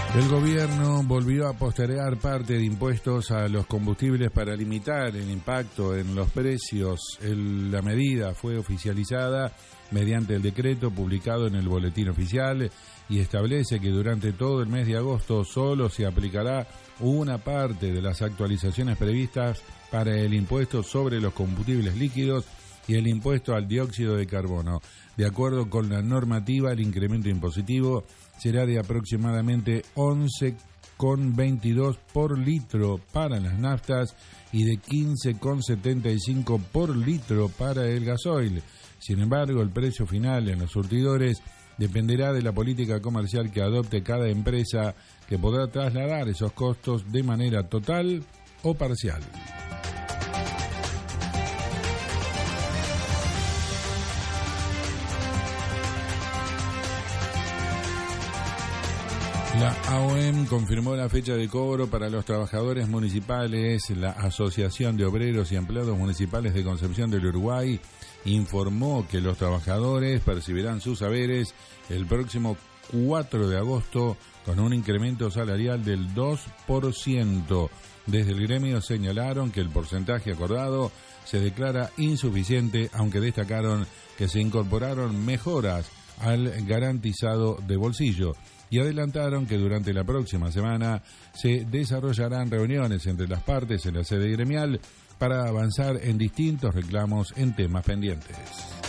El gobierno volvió a postergar parte de impuestos a los combustibles para limitar el impacto en los precios. La medida fue oficializada mediante el decreto publicado en el Boletín Oficial y establece que durante todo el mes de agosto solo se aplicará una parte de las actualizaciones previstas para el impuesto sobre los combustibles líquidos y el impuesto al dióxido de carbono. De acuerdo con la normativa, el incremento impositivo será de aproximadamente 11,22 por litro para las naftas y de 15,75 por litro para el gasoil. Sin embargo, el precio final en los surtidores dependerá de la política comercial que adopte cada empresa, que podrá trasladar esos costos de manera total o parcial. La AOM confirmó la fecha de cobro para los trabajadores municipales. La Asociación de Obreros y Empleados Municipales de Concepción del Uruguay informó que los trabajadores percibirán sus haberes el próximo 4 de agosto con un incremento salarial del 2%. Desde el gremio señalaron que el porcentaje acordado se declara insuficiente, aunque destacaron que se incorporaron mejoras al garantizado de bolsillo. Y adelantaron que durante la próxima semana se desarrollarán reuniones entre las partes en la sede gremial para avanzar en distintos reclamos en temas pendientes.